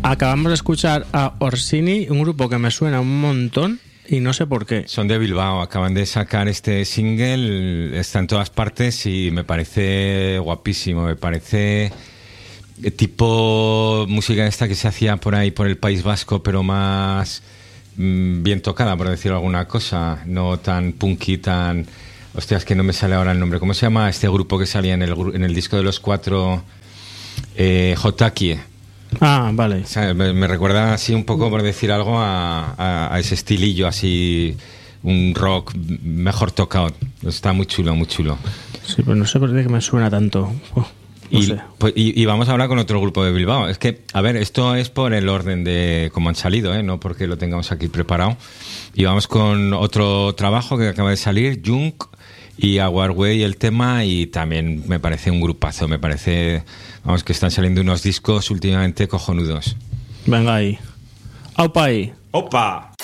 Acabamos de escuchar a Orsini, un grupo que me suena un montón y no sé por qué. Son de Bilbao, acaban de sacar este single, está en todas partes y me parece guapísimo, me parece tipo música esta que se hacía por ahí, por el País Vasco, pero más bien tocada, por decir alguna cosa, no tan punky, tan... Hostia, es que no me sale ahora el nombre. ¿Cómo se llama este grupo que salía en el disco de los cuatro? Jotakie. Ah, vale. O sea, me recuerda así un poco, por decir algo, a ese estilillo así, un rock mejor tocado. Está muy chulo, muy chulo. Sí, pues no sé por qué me suena tanto. No sé. Y vamos a hablar con otro grupo de Bilbao. Es que, a ver, esto es por el orden de cómo han salido, ¿eh? No porque lo tengamos aquí preparado. Y vamos con otro trabajo que acaba de salir, Jung y Our Way, el tema, y también me parece un grupazo. Me parece, vamos, que están saliendo unos discos últimamente cojonudos. Venga ahí. ¡Aupa ahí! ¡Opa!